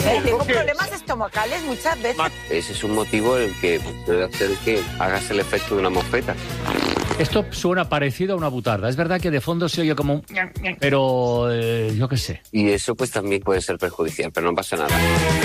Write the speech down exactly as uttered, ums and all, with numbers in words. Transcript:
Eh, tengo problemas estomacales muchas veces. Ese es un motivo el que puede hacer que hagas el efecto de una mofeta. Esto suena parecido a una butarda. Es verdad que de fondo se oye como un... Pero eh, yo qué sé. Y eso pues también puede ser perjudicial, pero no pasa nada.